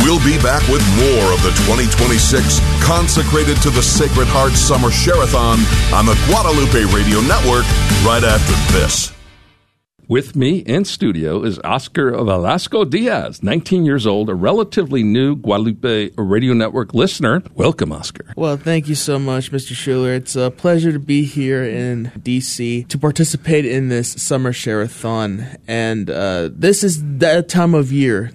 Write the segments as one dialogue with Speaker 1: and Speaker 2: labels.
Speaker 1: We'll be back with more of the 2026 Consecrated to the Sacred Heart Summer Share-a-thon on the Guadalupe Radio Network right after this.
Speaker 2: With me in studio is Oscar Velasco Diaz, 19 years old, a relatively new Guadalupe Radio Network listener. Welcome, Oscar.
Speaker 3: Well, thank you so much, Mr. Schuler. It's a pleasure to be here in D.C. to participate in this summer share-a-thon. And this is this time of year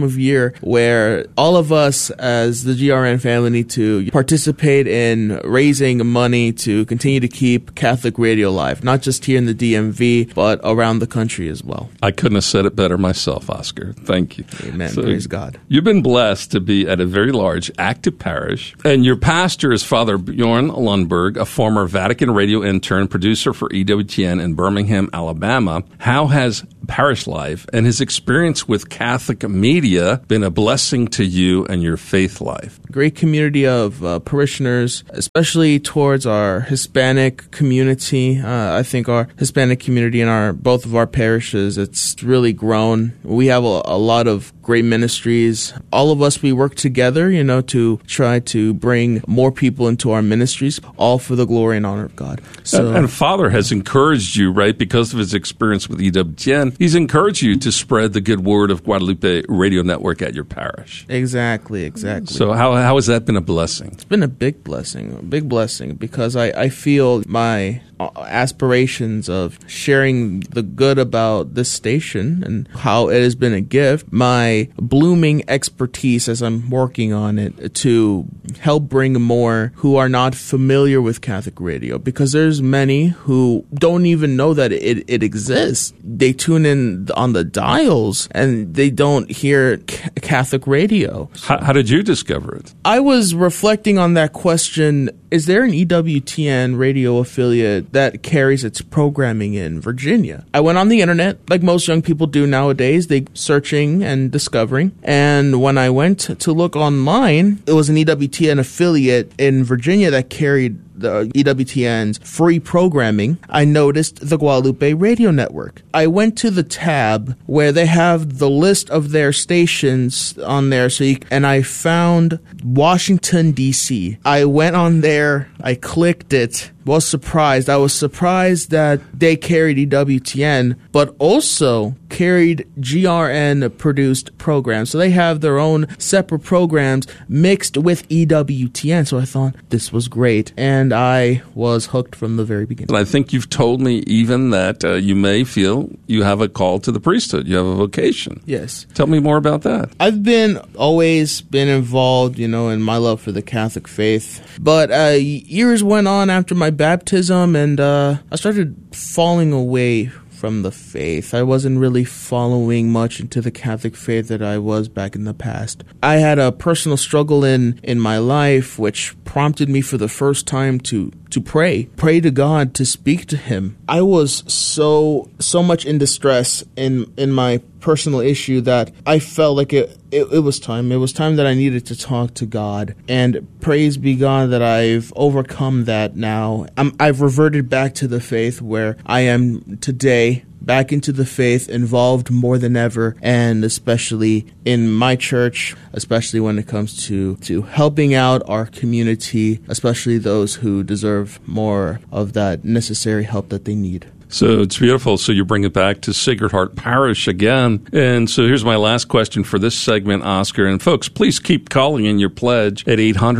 Speaker 3: where all of us as the GRN family need to participate in raising money to continue to keep Catholic radio alive, not just here in the DMV, but around the country as well.
Speaker 2: I couldn't have said it better myself, Oscar. Thank you.
Speaker 3: Amen. Praise God.
Speaker 2: You've been blessed to be at a very large, active parish, and your pastor is Father Bjorn Lundberg, a former Vatican radio intern, producer for EWTN in Birmingham, Alabama. How has parish life and his experience with Catholic media been a blessing to you and your faith life?
Speaker 3: Great community of parishioners, especially towards our Hispanic community. I think our Hispanic community in both of our parishes, it's really grown. We have a lot of great ministries. All of us, we work together, to try to bring more people into our ministries, all for the glory and honor of God.
Speaker 2: And Father has encouraged you, right, because of his experience with EWTN, he's encouraged you to spread the good word of Guadalupe Radio Network at your parish.
Speaker 3: Exactly.
Speaker 2: So how has that been a blessing?
Speaker 3: It's been a big blessing, because I feel my aspirations of sharing the good about this station and how it has been a gift, my blooming expertise as I'm working on it to help bring more who are not familiar with Catholic radio, because there's many who don't even know that it exists. They tune in on the dials and they don't hear Catholic radio.
Speaker 2: How did you discover it?
Speaker 3: I was reflecting on that question. Is there an EWTN radio affiliate that carries its programming in Virginia? I went on the internet, like most young people do nowadays, they searching and discovering. And when I went to look online, it was an EWTN affiliate in Virginia that carried the EWTN's free programming. I noticed the Guadalupe Radio Network. I went to the tab where they have the list of their stations on there, and I found Washington, D.C. I went on there, I clicked it, was surprised. I was surprised that they carried EWTN, but also carried GRN-produced programs. So they have their own separate programs mixed with EWTN. So I thought this was great, and I was hooked from the very beginning.
Speaker 2: And I think you've told me even that you may feel you have a call to the priesthood. You have a vocation.
Speaker 3: Yes.
Speaker 2: Tell me more about that.
Speaker 3: I've always been involved, in my love for the Catholic faith. But years went on after my baptism, and I started falling away from the faith. I wasn't really following much into the Catholic faith that I was back in the past. I had a personal struggle in my life, which prompted me for the first time to pray to God, to speak to Him. I was so much in distress in my personal issue that I felt like it was time. It was time that I needed to talk to God. And praise be God that I've overcome that now. I've reverted back to the faith where I am today, back into the faith, involved more than ever, and especially in my church, especially when it comes to helping out our community, especially those who deserve more of that necessary help that they need.
Speaker 2: So it's beautiful. So you bring it back to Sacred Heart Parish again. And so here's my last question for this segment, Oscar. And folks, please keep calling in your pledge at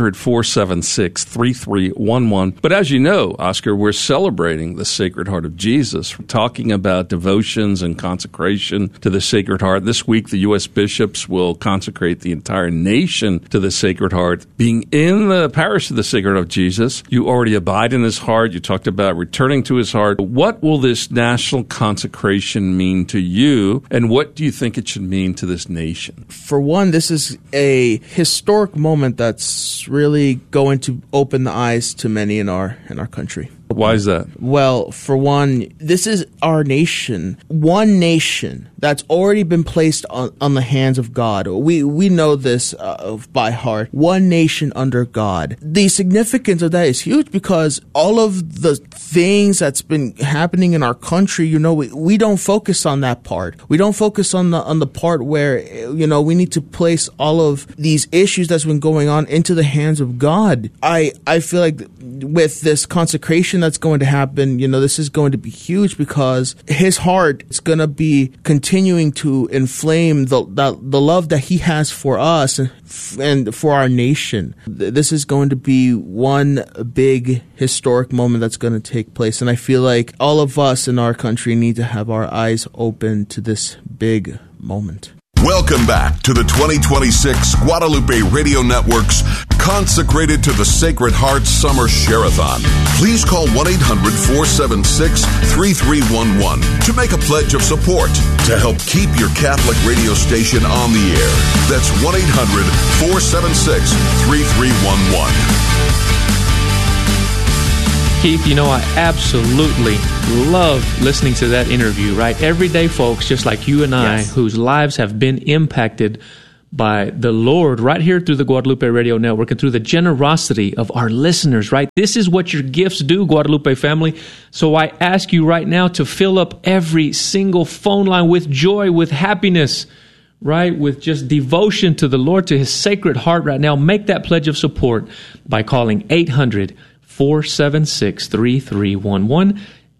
Speaker 2: 800-476-3311. But as you know, Oscar, we're celebrating the Sacred Heart of Jesus. We're talking about devotions and consecration to the Sacred Heart. This week, the U.S. bishops will consecrate the entire nation to the Sacred Heart. Being in the parish of the Sacred Heart of Jesus, you already abide in His heart. You talked about returning to His heart. What will this national consecration mean to you, and what do you think it should mean to this nation?
Speaker 3: For one, this is a historic moment that's really going to open the eyes to many in our country.
Speaker 2: Why is that?
Speaker 3: Well, for one, this is our nation. One nation that's already been placed on the hands of God. We know this by heart. One nation under God. The significance of that is huge because all of the things that's been happening in our country, we don't focus on that part. We don't focus on the part where, we need to place all of these issues that's been going on into the hands of God. I feel like with this consecration that's going to happen, this is going to be huge because his heart is going to be continuing to inflame the love that he has for us and for our nation. This is going to be one big historic moment that's going to take place. And I feel like all of us in our country need to have our eyes open to this big moment.
Speaker 1: Welcome back to the 2026 Guadalupe Radio Network's Consecrated to the Sacred Heart Summer Share-a-thon. Please call 1-800-476-3311 to make a pledge of support to help keep your Catholic radio station on the air. That's 1-800-476-3311.
Speaker 4: Keith, I absolutely love listening to that interview, right? Everyday folks, just like you and I, yes, whose lives have been impacted by the Lord right here through the Guadalupe Radio Network and through the generosity of our listeners, right? This is what your gifts do, Guadalupe family. So I ask you right now to fill up every single phone line with joy, with happiness, right? With just devotion to the Lord, to his sacred heart right now. Make that pledge of support by calling 800-476-3311,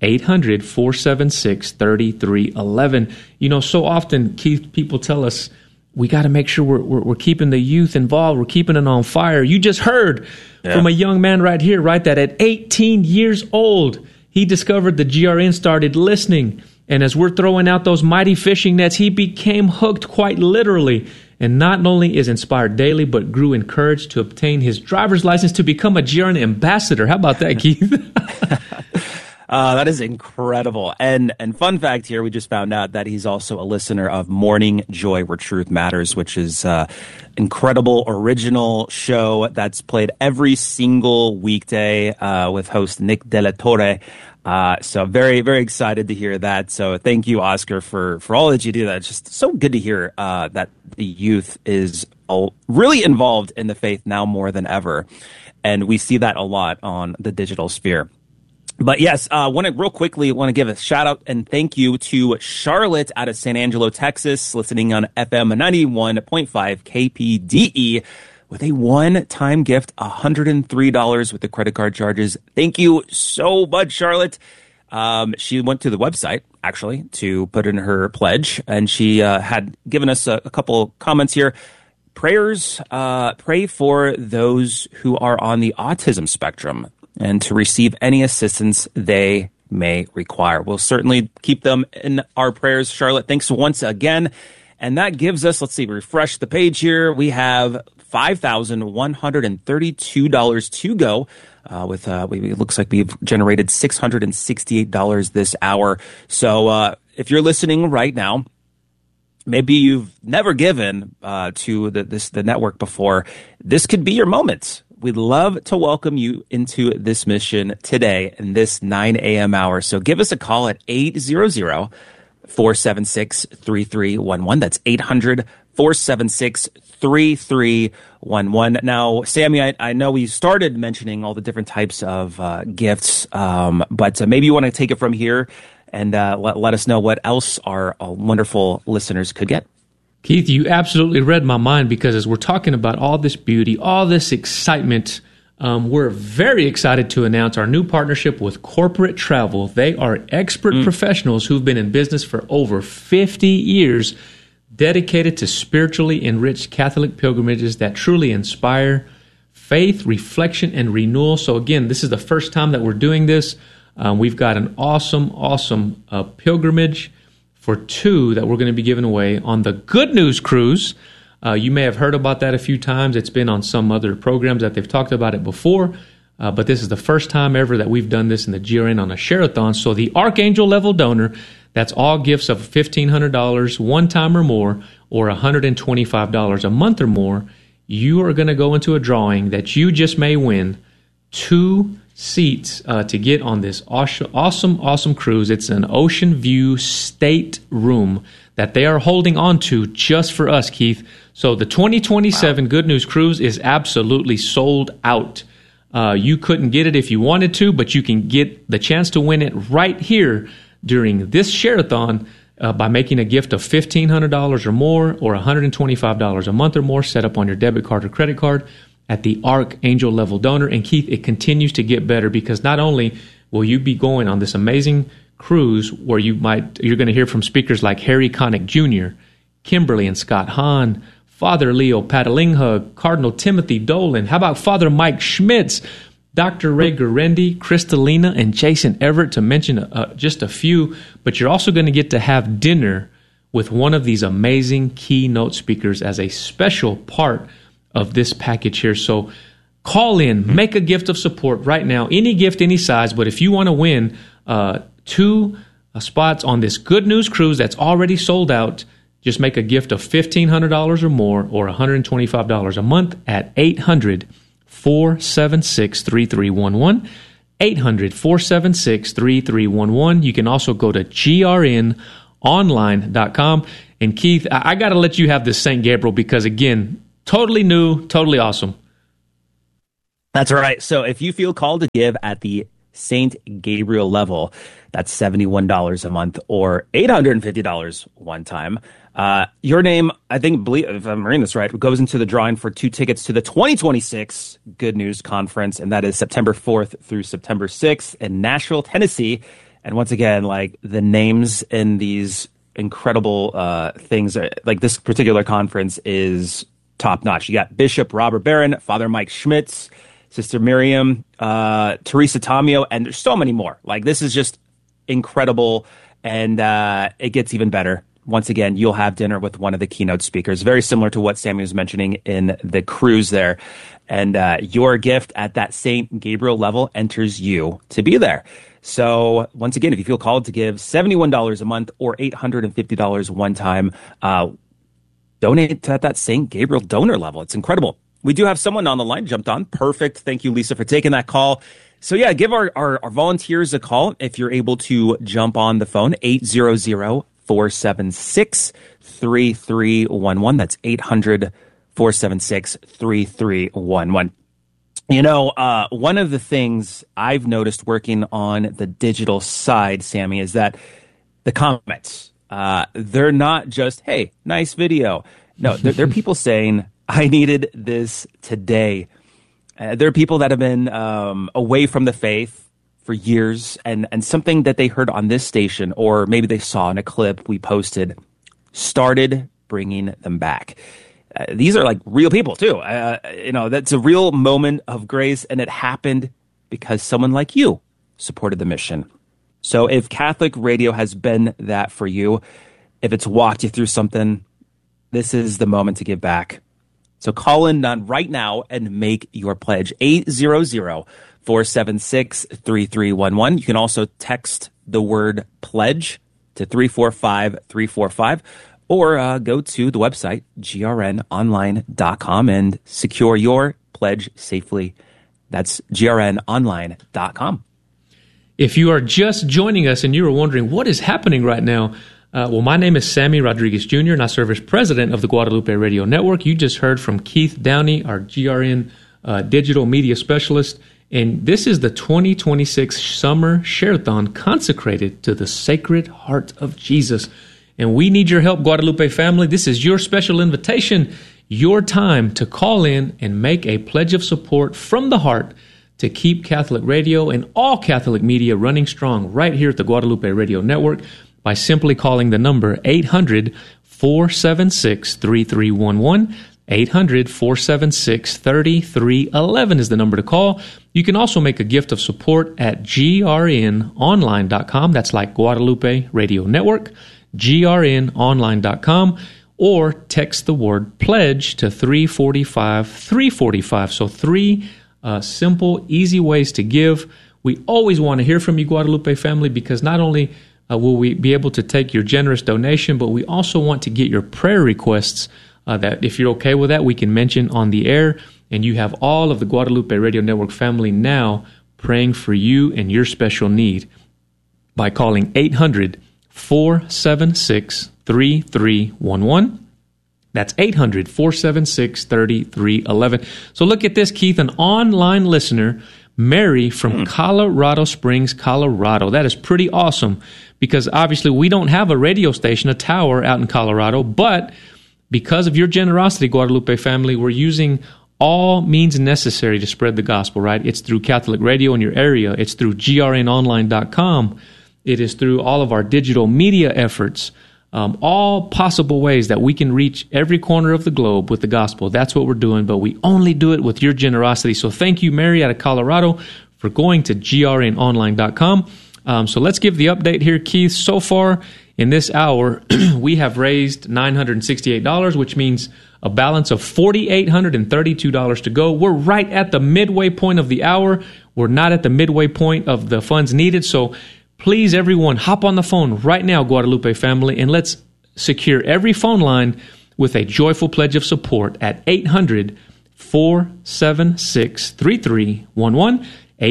Speaker 4: 800-476-3311. So often, Keith, people tell us, we got to make sure we're keeping the youth involved. We're keeping it on fire. You just heard from a young man right here, right, that at 18 years old, he discovered the GRN, started listening. And as we're throwing out those mighty fishing nets, he became hooked quite literally. And not only is inspired daily, but grew encouraged to obtain his driver's license to become a GRN ambassador. How about that, Keith?
Speaker 5: That is incredible. And fun fact here, we just found out that he's also a listener of Morning Joy Where Truth Matters, which is incredible original show that's played every single weekday with host Nick De La Torre. So very, very excited to hear that. So thank you, Oscar, for all that you do. That's just so good to hear that the youth is really involved in the faith now more than ever. And we see that a lot on the digital sphere. But yes, want to give a shout out and thank you to Charlotte out of San Angelo, Texas, listening on FM 91.5 KPDE with a one-time gift, $103 with the credit card charges. Thank you so much, Charlotte. She went to the website, actually, to put in her pledge, and she had given us a couple comments here. Prayers, pray for those who are on the autism spectrum and to receive any assistance they may require. We'll certainly keep them in our prayers. Charlotte, thanks once again. And that gives us, let's see, refresh the page here. We have $5,132 to go. It looks like we've generated $668 this hour. So if you're listening right now, maybe you've never given to the network before, this could be your moment. We'd love to welcome you into this mission today in this 9 a.m. hour. So give us a call at 800-476-3311. That's 800-476-3311. Now, Sammy, I know we started mentioning all the different types of gifts, but maybe you want to take it from here and let us know what else our wonderful listeners could get.
Speaker 4: Keith, you absolutely read my mind, because as we're talking about all this beauty, all this excitement, we're very excited to announce our new partnership with Corporate Travel. They are expert professionals who've been in business for over 50 years, dedicated to spiritually enriched Catholic pilgrimages that truly inspire faith, reflection, and renewal. So again, this is the first time that we're doing this. We've got an awesome pilgrimage for two that we're going to be giving away on the Good News Cruise. You may have heard about that a few times. It's been on some other programs that they've talked about it before, but this is the first time ever that we've done this in the GRN on a Share-a-thon. So the Archangel level donor, that's all gifts of $1,500 one time or more, or $125 a month or more, you are going to go into a drawing that you just may win 2 seats to get on this awesome cruise. It's an Ocean View state room that they are holding on to just for us, Keith. So the 2027 Good News Cruise is absolutely sold out. You couldn't get it if you wanted to, but you can get the chance to win it right here during this Share-a-thon by making a gift of $1,500 or more, or $125 a month or more, set up on your debit card or credit card at the Archangel Level Donor. And Keith, it continues to get better, because not only will you be going on this amazing cruise where you're going to hear from speakers like Harry Connick Jr., Kimberly and Scott Hahn, Father Leo Patalinghug, Cardinal Timothy Dolan. How about Father Mike Schmitz, Dr. Ray Guarendi, Kristalina, and Jason Everett, to mention just a few. But you're also going to get to have dinner with one of these amazing keynote speakers as a special part of this package here. So call in, make a gift of support right now. Any gift, any size. But if you want to win 2 spots on this Good News Cruise that's already sold out, just make a gift of $1,500 or more, or $125 a month at 800-476-3311. 800-476-3311. You can also go to grnonline.com. And Keith, I got to let you have this St. Gabriel, because, again, totally new, totally awesome.
Speaker 5: That's right. So if you feel called to give at the St. Gabriel level, that's $71 a month or $850 one time. Your name, if I'm reading this right, goes into the drawing for 2 tickets to the 2026 Good News Conference, and that is September 4th through September 6th in Nashville, Tennessee. And once again, like, the names in these incredible things, like this particular conference is top notch. You got Bishop Robert Barron, Father Mike Schmitz, Sister Miriam, Teresa Tomeo, and there's so many more. Like, this is just incredible, and it gets even better. Once again, you'll have dinner with one of the keynote speakers, very similar to what Sammy was mentioning in the cruise there. And your gift at that St. Gabriel level enters you to be there. So once again, if you feel called to give $71 a month or $850 one time, donate at that St. Gabriel donor level. It's incredible. We do have someone on the line jumped on. Perfect. Thank you, Lisa, for taking that call. So yeah, give our volunteers a call if you're able to jump on the phone, 800-476-3311. That's 800-476-3311. You know, one of the things I've noticed working on the digital side, Sammy, is that the comments, they're not just, hey, nice video. No, they're people saying, I needed this today. There are people that have been away from the faith for years, and something that they heard on this station, or maybe they saw in a clip we posted, started bringing them back. These are like real people too. That's a real moment of grace, and it happened because someone like you supported the mission. So if Catholic radio has been that for you, if it's walked you through something, this is the moment to give back. So call in right now and make your pledge, 800-476-3311. You can also text the word pledge to 345-345, or go to the website, grnonline.com, and secure your pledge safely. That's grnonline.com.
Speaker 4: If you are just joining us and you are wondering what is happening right now, well, my name is Sammy Rodriguez Jr., and I serve as president of the Guadalupe Radio Network. You just heard from Keith Downey, our GRN digital media specialist, and this is the 2026 Summer Share-a-thon consecrated to the Sacred Heart of Jesus. And we need your help, Guadalupe family. This is your special invitation, your time to call in and make a pledge of support from the heart to keep Catholic radio and all Catholic media running strong right here at the Guadalupe Radio Network, by simply calling the number 800-476-3311. 800-476-3311 is the number to call. You can also make a gift of support at grnonline.com. That's like Guadalupe Radio Network, grnonline.com, or text the word pledge to 345-345. So 3 simple, easy ways to give. We always want to hear from you, Guadalupe family, because not only will we be able to take your generous donation, but we also want to get your prayer requests that, if you're okay with that, we can mention on the air. And you have all of the Guadalupe Radio Network family now praying for you and your special need by calling 800-476-3311. That's 800-476-3311. So look at this, Keith, an online listener, Mary from Colorado Springs, Colorado. That is pretty awesome because obviously we don't have a radio station, a tower out in Colorado, but because of your generosity, Guadalupe family, we're using all means necessary to spread the gospel, right? It's through Catholic radio in your area. It's through grnonline.com. It is through all of our digital media efforts. All possible ways that we can reach every corner of the globe with the gospel. That's what we're doing, but we only do it with your generosity. So thank you, Mary, out of Colorado, for going to grnonline.com. So let's give the update here, Keith. So far in this hour, we have raised $968, which means a balance of $4,832 to go. We're right at the midway point of the hour. We're not at the midway point of the funds needed, so please, everyone, hop on the phone right now, Guadalupe family, and let's secure every phone line with a joyful pledge of support at 800-476-3311,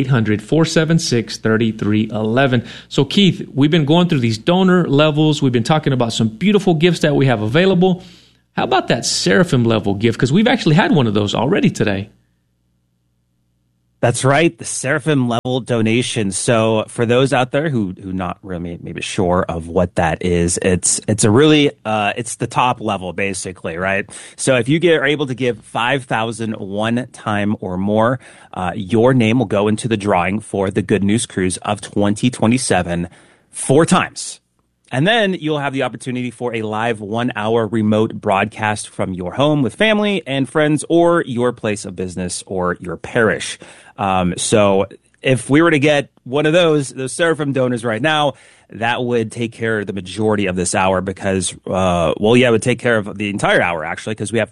Speaker 4: 800-476-3311. So, Keith, we've been going through these donor levels. We've been talking about some beautiful gifts that we have available. How about that Seraphim level gift? Because we've actually had one of those already today.
Speaker 5: That's right, the Seraphim level donation. So for those out there who not really maybe sure of what that is, it's a really it's the top level basically, right? So if you are able to give $5,000 one time or more, your name will go into the drawing for the Good News Cruise of 2027 4 times. And then you'll have the opportunity for a live 1-hour remote broadcast from your home with family and friends or your place of business or your parish. So if we were to get one of those Seraphim donors right now, that would take care of the majority of this hour because, it would take care of the entire hour actually because we have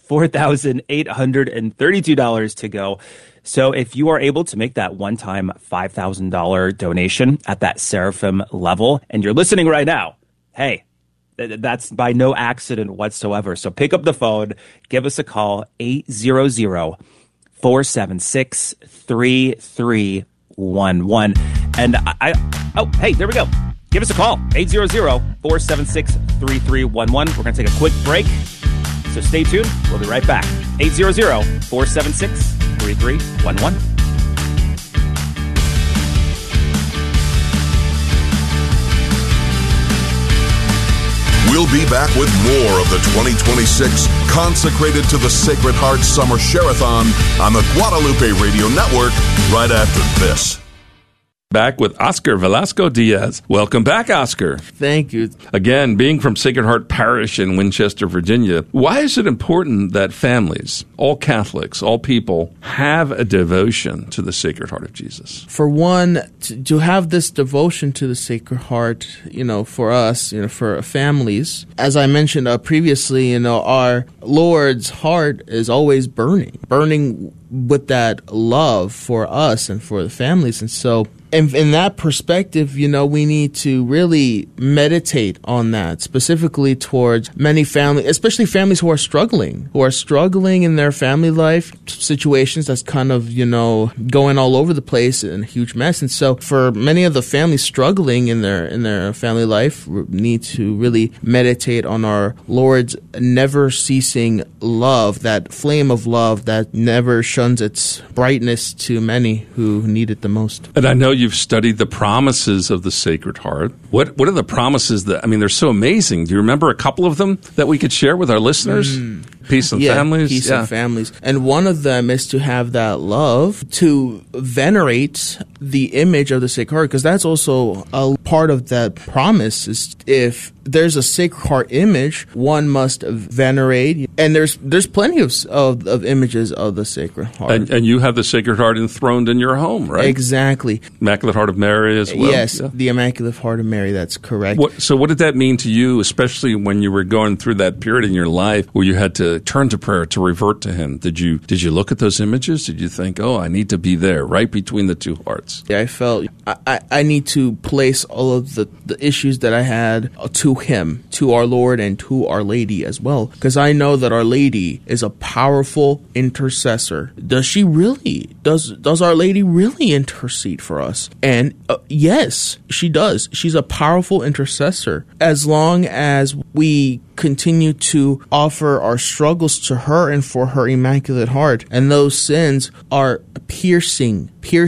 Speaker 5: $4,832 to go. So if you are able to make that one-time $5,000 donation at that Seraphim level and you're listening right now, hey, that's by no accident whatsoever. So pick up the phone, give us a call, 800-476-3311. And hey, there we go. Give us a call, 800-476-3311. We're going to take a quick break. So stay tuned. We'll be right back. 800-476-3311.
Speaker 1: We'll be back with more of the 2026 Consecrated to the Sacred Heart Summer Share-a-thon on the Guadalupe Radio Network right after this.
Speaker 2: Back with Oscar Velasco Diaz. Welcome back, Oscar.
Speaker 3: Thank you.
Speaker 2: Again, being from Sacred Heart Parish in Winchester, Virginia, why is it important that families, all Catholics, all people, have a devotion to the Sacred Heart of Jesus?
Speaker 3: For one, to have this devotion to the Sacred Heart, for us, for families, as I mentioned previously, our Lord's heart is always burning with that love for us and for the families. And so, in that perspective, we need to really meditate on that, specifically towards many families, especially families who are struggling in their family life situations that's kind of, going all over the place in a huge mess. And so for many of the families struggling in their family life, we need to really meditate on our Lord's never ceasing love, that flame of love that never shuns its brightness to many who need it the most.
Speaker 2: And I know you've studied the promises of the Sacred Heart. What are the promises they're so amazing. Do you remember a couple of them that we could share with our listeners? Peace and families.
Speaker 3: Peace and families. And one of them is to have that love, to venerate the image of the Sacred Heart, because that's also a part of that promise. Is if there's a Sacred Heart image, one must venerate. And there's plenty of images of the Sacred Heart.
Speaker 2: And you have the Sacred Heart enthroned in your home, right?
Speaker 3: Exactly.
Speaker 2: Immaculate Heart of Mary as well?
Speaker 3: Yes, the Immaculate Heart of Mary, that's correct.
Speaker 2: So what did that mean to you, especially when you were going through that period in your life where you had to turn to prayer, to revert to Him? Did you look at those images? Did you think, I need to be there, right between the two hearts?
Speaker 3: Yeah, I felt I need to place all of the issues that I had to Him, to our Lord and to Our Lady as well, because I know that Our Lady is a powerful intercessor. Does she really does Our Lady really intercede for us? And yes, she does. She's a powerful intercessor. As long as we continue to offer our struggles to her and for her Immaculate Heart, and those sins are piercing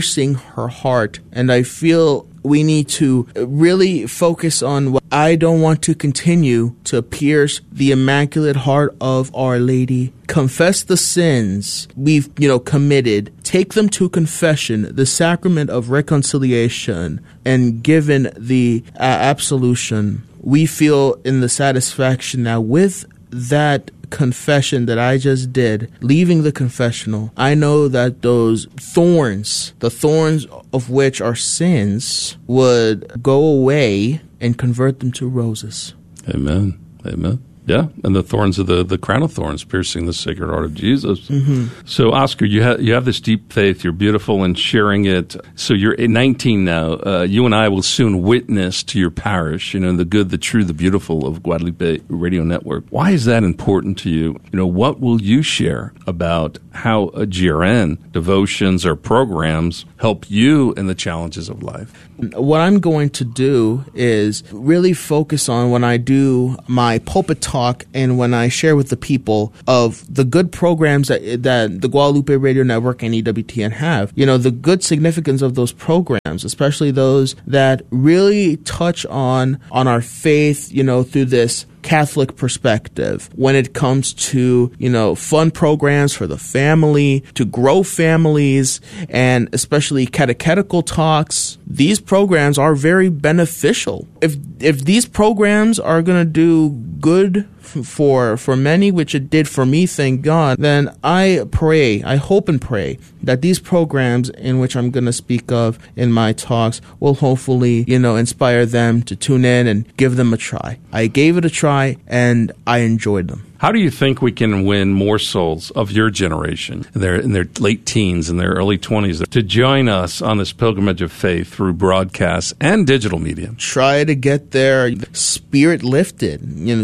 Speaker 3: her heart. And I feel we need to really focus on what I don't want to continue to pierce the Immaculate Heart of Our Lady. Confess the sins we've, committed. Take them to confession, the sacrament of reconciliation, and given the absolution. We feel in the satisfaction now with that confession that I just did, leaving the confessional. I know that those thorns, the thorns of which are sins, would go away and convert them to roses.
Speaker 2: Amen. Amen. Yeah, and the thorns of the crown of thorns piercing the Sacred Heart of Jesus. Mm-hmm. So, Oscar, you have this deep faith. You're beautiful in sharing it. So you're 19 now. You and I will soon witness to your parish, the good, the true, the beautiful of Guadalupe Radio Network. Why is that important to you? What will you share about how a GRN, devotions, or programs help you in the challenges of life?
Speaker 3: What I'm going to do is really focus on when I do my pulpit talk and when I share with the people of the good programs that the Guadalupe Radio Network and EWTN have. The good significance of those programs, especially those that really touch on our faith, through this Catholic perspective when it comes to, fun programs for the family, to grow families, and especially catechetical talks. These programs are very beneficial. If these programs are going to do good for many, which it did for me, thank God, then I hope and pray that these programs in which I'm going to speak of in my talks will hopefully, inspire them to tune in and give them a try. I gave it a try and I enjoyed them.
Speaker 2: How do you think we can win more souls of your generation, in their late teens and their early 20s, to join us on this pilgrimage of faith through broadcasts and digital media?
Speaker 3: Try to get their spirit lifted,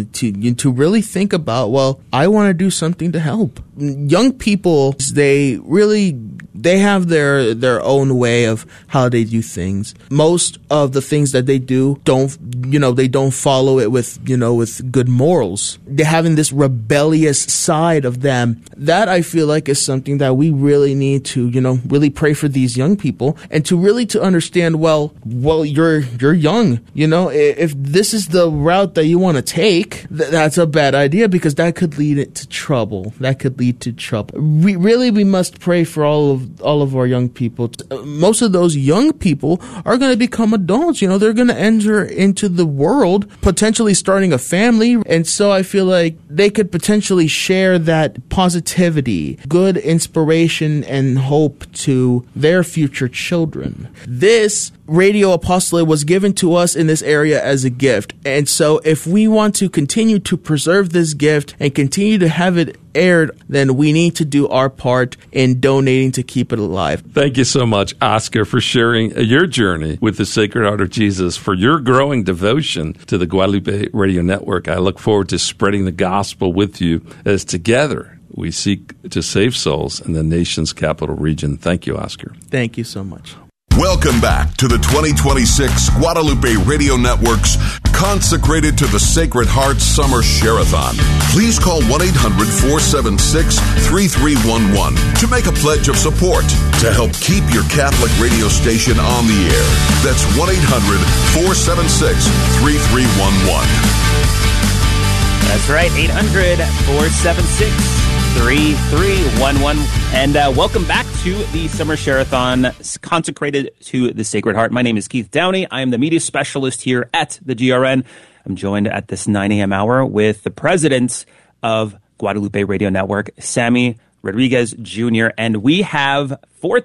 Speaker 3: to really think about, well, I want to do something to help. Young people, they have their own way of how they do things. Most of the things that they do they don't follow it with good morals. They're having this rebellious side of them. That I feel like is something that we really need to, really pray for these young people and to understand, well, you're young, if this is the route that you want to take, that's a bad idea because that could lead to trouble. We must pray for all of our young people. Most of those young people are going to become adults. They're going to enter into the world, potentially starting a family. And so I feel like they could potentially share that positivity, good inspiration, and hope to their future children. This radio apostolate was given to us in this area as a gift. And so if we want to continue to preserve this gift and continue to have it aired, then we need to do our part in donating to keep it alive.
Speaker 2: Thank you so much, Oscar, for sharing your journey with the Sacred Heart of Jesus, for your growing devotion to the Guadalupe Radio Network. I look forward to spreading the gospel with you as together we seek to save souls in the nation's capital region. Thank you, Oscar.
Speaker 3: Thank you so much.
Speaker 1: Welcome back to the 2026 Guadalupe Radio Network's Consecrated to the Sacred Heart Summer Share-a-thon. Please call 1-800-476-3311 to make a pledge of support to help keep your Catholic radio station on the air. That's 1-800-476-3311.
Speaker 5: That's right, 800-476-3311. And welcome back to the Summer Share-a-thon consecrated to the Sacred Heart. My name is Keith Downey. I am the media specialist here at the GRN. I'm joined at this 9 a.m. hour with the president of Guadalupe Radio Network, Sammy Rodriguez Jr., and we have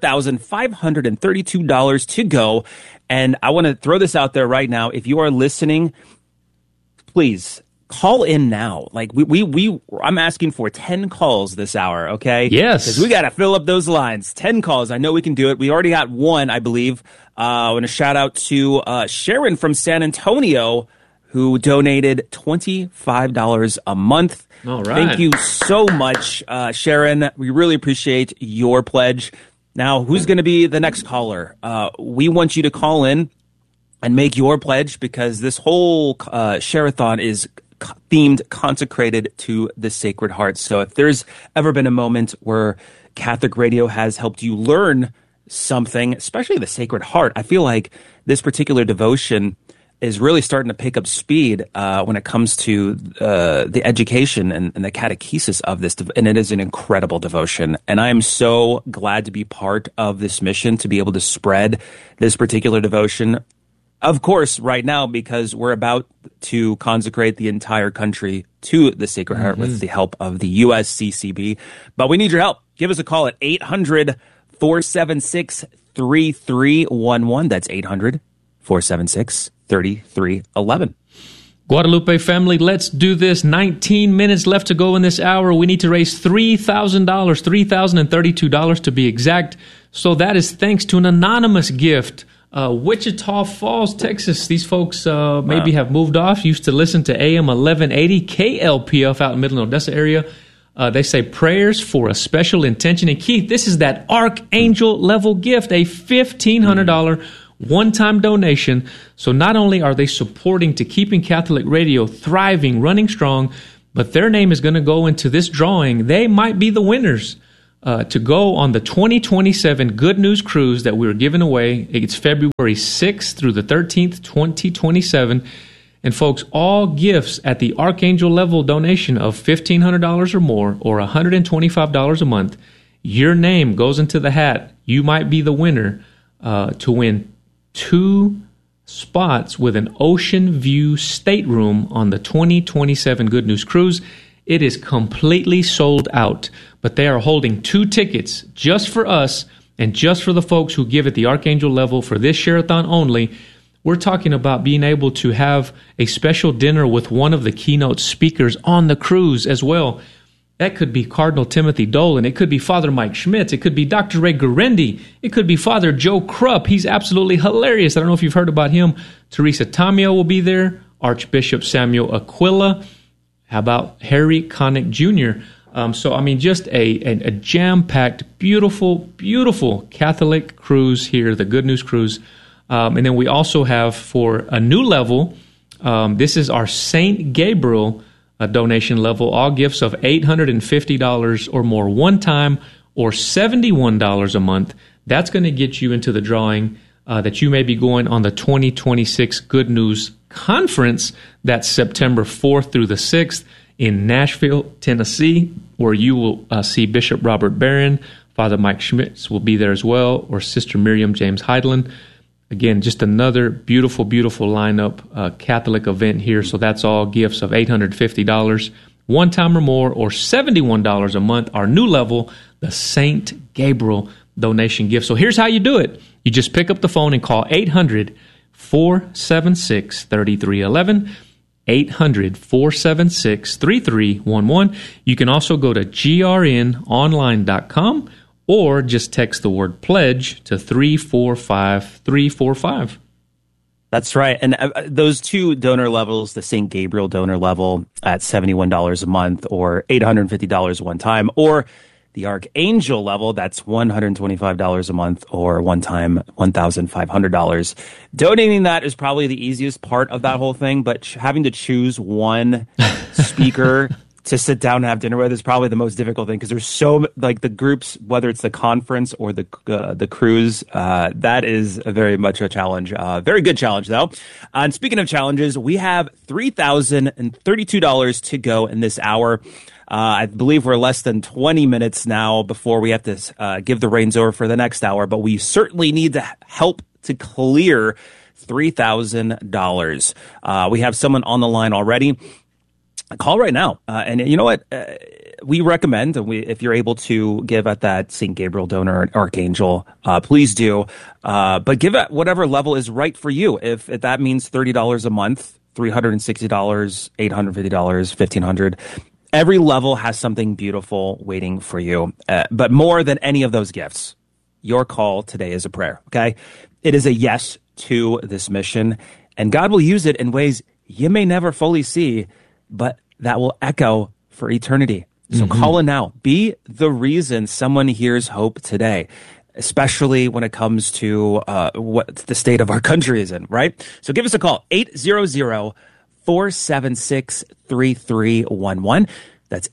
Speaker 5: $4,532 to go. And I want to throw this out there right now. If you are listening, please call in now. Like I'm asking for 10 calls this hour, okay?
Speaker 4: Yes.
Speaker 5: Because we got to fill up those lines. 10 calls. I know we can do it. We already got one, I believe. I want to shout out to Sharon from San Antonio, who donated $25 a month.
Speaker 4: All right.
Speaker 5: Thank you so much, Sharon. We really appreciate your pledge. Now, who's going to be the next caller? We want you to call in and make your pledge, because this whole share-a-thon is themed, consecrated to the Sacred Heart. So if there's ever been a moment where Catholic radio has helped you learn something, especially the Sacred Heart, I feel like this particular devotion is really starting to pick up speed when it comes to the education and the catechesis of this. And it is an incredible devotion. And I am so glad to be part of this mission, to be able to spread this particular devotion. Of course, right now, because we're about to consecrate the entire country to the Sacred Heart with the help of the USCCB. But we need your help. Give us a call at 800-476-3311. That's 800-476-3311.
Speaker 4: Guadalupe family, let's do this. 19 minutes left to go in this hour. We need to raise $3,000, $3,032 to be exact. So that is thanks to an anonymous gift. Wichita Falls, Texas. These folks maybe have moved off, used to listen to AM 1180 KLPF out in Middle Odessa area. They say prayers for a special intention. And Keith, this is that archangel level gift, a $1,500 one-time donation. So not only are they supporting to keeping Catholic radio thriving, running strong, but their name is going to go into this drawing. They might be the winners to go on the 2027 Good News Cruise that we're giving away. It's February 6th through the 13th, 2027. And folks, all gifts at the Archangel level donation of $1,500 or more, or $125 a month, your name goes into the hat. You might be the winner to win 2 spots with an ocean view stateroom on the 2027 Good News Cruise. It is completely sold out, but they are holding 2 tickets just for us and just for the folks who give at the Archangel level for this share-a-thon only. We're talking about being able to have a special dinner with one of the keynote speakers on the cruise as well. That could be Cardinal Timothy Dolan. It could be Father Mike Schmitz. It could be Dr. Ray Guarendi. It could be Father Joe Krupp. He's absolutely hilarious. I don't know if you've heard about him. Teresa Tamio will be there. Archbishop Samuel Aquila. How about Harry Connick Jr.? So, I mean, just a jam-packed, beautiful, beautiful Catholic cruise here, the Good News Cruise. And then we also have, for a new level, this is our St. Gabriel donation level, all gifts of $850 or more one time, or $71 a month. That's going to get you into the drawing that you may be going on the 2026 Good News Conference. That's September 4th through the 6th in Nashville, Tennessee, where you will see Bishop Robert Barron. Father Mike Schmitz will be there as well, or Sister Miriam James Heidland. Again, just another beautiful, beautiful lineup, Catholic event here. So that's all gifts of $850, one time or more, or $71 a month. Our new level, the St. Gabriel donation gift. So here's how you do it. You just pick up the phone and call 800-476-3311, 800-476-3311. You can also go to grnonline.com or just text the word pledge to 345-345.
Speaker 5: That's right. And those 2 donor levels, the St. Gabriel donor level at $71 a month or $850 one time, or the Archangel level, that's $125 a month or one time $1,500. Donating that is probably the easiest part of that whole thing, but having to choose one speaker to sit down and have dinner with is probably the most difficult thing, because there's so, like, the groups, whether it's the conference or the cruise, that is very much a challenge. Very good challenge, though. And speaking of challenges, we have $3,032 to go in this hour. I believe we're less than 20 minutes now before we have to give the reins over for the next hour, but we certainly need to help to clear $3,000. We have someone on the line already. Call right now. And you know what? We recommend, if you're able to give at that St. Gabriel donor Archangel, please do. But give at whatever level is right for you. If that means $30 a month, $360, $850, $1,500, every level has something beautiful waiting for you. But more than any of those gifts, your call today is a prayer, okay? It is a yes to this mission, and God will use it in ways you may never fully see, but that will echo for eternity. So call in now. Be the reason someone hears hope today. especially when it comes to what the state of our country is in, right? So give us a call, 800-476-3311. That's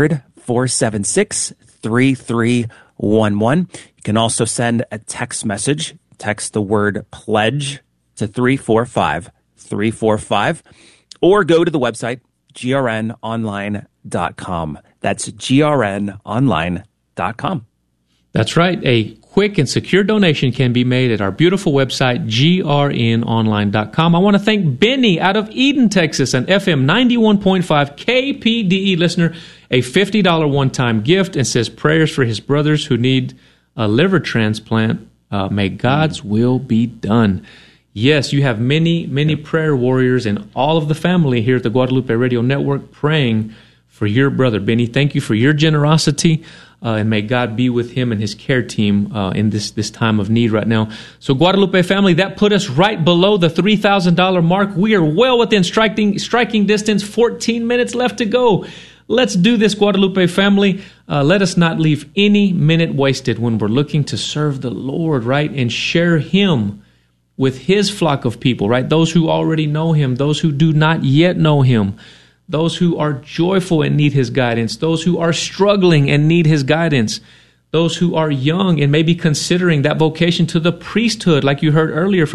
Speaker 5: 800-476-3311. You can also send a text message. Text the word pledge to 345-345, or go to the website, grnonline.com. That's grnonline.com.
Speaker 4: That's right. A quick and secure donation can be made at our beautiful website, grnonline.com. I want to thank Benny out of Eden, Texas, an FM 91.5 KPDE listener, a $50 one-time gift, and says prayers for his brothers who need a liver transplant. May God's will be done. Yes, you have many, many prayer warriors and all of the family here at the Guadalupe Radio Network praying for your brother, Benny. Thank you for your generosity, and may God be with him and his care team in this time of need right now. So, Guadalupe family, that put us right below the $3,000 mark. We are well within striking distance, 14 minutes left to go. Let's do this, Guadalupe family. Let us not leave any minute wasted when we're looking to serve the Lord, right? And share Him with His flock of people, right? Those who already know Him, those who do not yet know Him, those who are joyful and need His guidance, those who are struggling and need His guidance, those who are young and maybe considering that vocation to the priesthood, like you heard earlier from